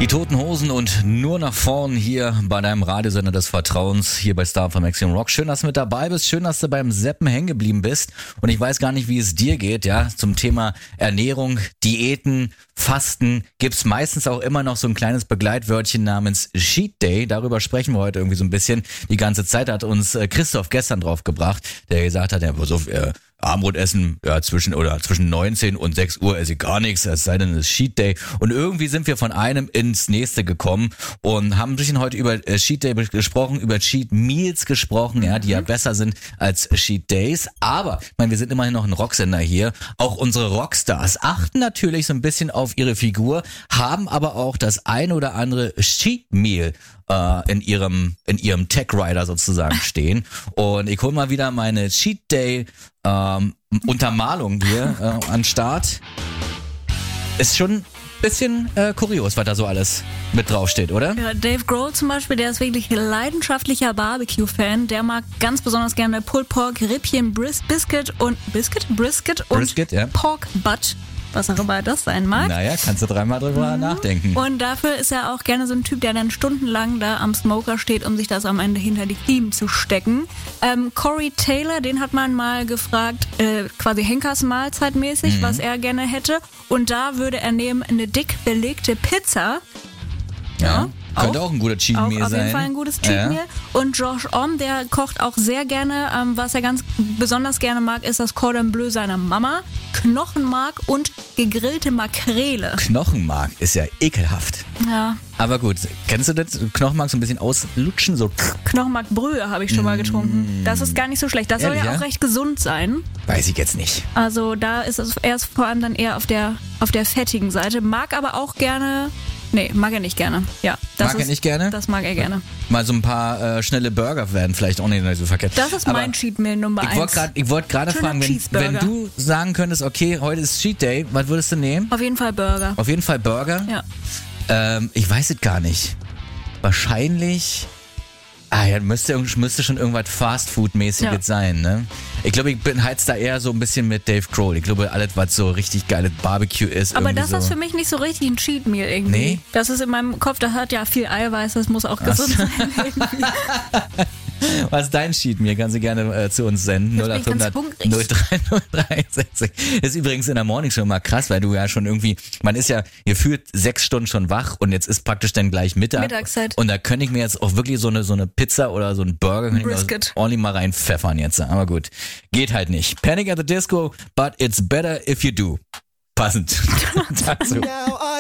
Die Toten Hosen und nur nach vorn hier bei deinem Radiosender des Vertrauens, hier bei Star von Maximum Rock. Schön, dass du mit dabei bist, schön, dass du beim Seppen hängen geblieben bist. Und ich weiß gar nicht, wie es dir geht, ja, zum Thema Ernährung, Diäten, Fasten gibt's meistens auch immer noch so ein kleines Begleitwörtchen namens Cheat Day. Darüber sprechen wir heute irgendwie so ein bisschen. Die ganze Zeit hat uns Christoph gestern drauf gebracht, der gesagt hat, ja, pass auf, Abendbrot essen, ja, zwischen 19 und 6 Uhr esse ich gar nichts, es sei denn, es ist Cheat Day. Und irgendwie sind wir von einem ins nächste gekommen und haben ein bisschen heute über Cheat Day gesprochen, über Cheat Meals gesprochen, ja, die ja besser sind als Cheat Days. Aber, ich meine, wir sind immerhin noch ein Rocksender hier. Auch unsere Rockstars achten natürlich so ein bisschen auf ihre Figur, haben aber auch das ein oder andere Cheat Meal in ihrem Tech Rider sozusagen stehen. Und ich hole mal wieder meine Cheat Day Untermalung hier an Start. Ist schon ein bisschen kurios, was da so alles mit draufsteht, oder? Ja, Dave Grohl zum Beispiel, der ist wirklich leidenschaftlicher Barbecue-Fan. Der mag ganz besonders gerne Pulled Pork, Rippchen, Brisket und ja. Pork Butt. Was auch immer das sein mag. Naja, kannst du dreimal drüber nachdenken. Und dafür ist er auch gerne so ein Typ, der dann stundenlang da am Smoker steht, um sich das am Ende hinter die Kiemen zu stecken. Corey Taylor, den hat man mal gefragt, quasi Henkers Mahlzeitmäßig, was er gerne hätte. Und da würde er nehmen eine dick belegte Pizza. Ja. Könnte auch ein guter Cheat Meal sein. Auf jeden Fall ein gutes Cheat Meal. Und Josh Homme, der kocht auch sehr gerne. Was er ganz besonders gerne mag, ist das Cordon Bleu seiner Mama, Knochenmark und gegrillte Makrele. Knochenmark ist ja ekelhaft. Ja. Aber gut, kennst du das? Knochenmark so ein bisschen auslutschen? So. Knochenmarkbrühe habe ich schon mal getrunken. Das ist gar nicht so schlecht. Das soll ja auch recht gesund sein. Weiß ich jetzt nicht. Also da ist es erst vor allem dann eher auf der fettigen Seite. Mag aber auch gerne... Nee, mag er nicht gerne. Ja, mag er nicht gerne? Das mag er gerne. Mal so ein paar schnelle Burger werden vielleicht auch nicht so verkehrt. Das ist mein Cheat Meal Nummer 1. Ich wollte gerade fragen, wenn du sagen könntest, okay, heute ist Cheat Day, was würdest du nehmen? Auf jeden Fall Burger. Auf jeden Fall Burger? Ja. Ich weiß es gar nicht. Wahrscheinlich... ja, müsste schon irgendwas Fast-Food-mäßiges sein, ne? Ich glaube, ich bin halt da eher so ein bisschen mit Dave Grohl. Ich glaube, alles, was so richtig geiles Barbecue ist. Aber das so. ist für mich nicht so richtig ein Cheat Meal irgendwie. Nee? Das ist in meinem Kopf, das hat ja viel Eiweiß, das muss auch gesund sein irgendwie. Was ist dein Cheat Meal? Kannst du gerne zu uns senden. 0800 030360. Ist übrigens in der Morning Show mal krass, weil du ja schon irgendwie, man ist ja gefühlt 6 Stunden schon wach und jetzt ist praktisch dann gleich Mittagszeit. Und da könnte ich mir jetzt auch wirklich so eine Pizza oder so ein Burger Brisket ordentlich mal reinpfeffern jetzt. Aber gut, geht halt nicht. Panic at the Disco, but it's better if you do. Passend dazu.